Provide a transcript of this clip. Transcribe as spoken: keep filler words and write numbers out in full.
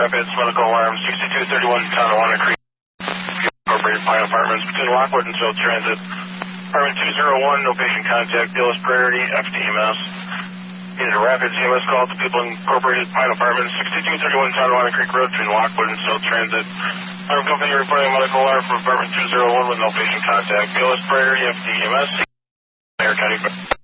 Rapids, medical alarm sixty-two thirty-one Tonawanda Creek, Incorporated Pine Apartments between Lockwood and South Transit. Apartment two oh one, no patient contact, P L S priority, F T M S. Needed a rapid C M S call to People Incorporated Pine Apartments, sixty-two thirty-one Tonawanda Creek Road between Lockwood and South Transit. Our company reporting a medical alarm from apartment two oh one with no patient contact, P L S priority, F T M S, Air County.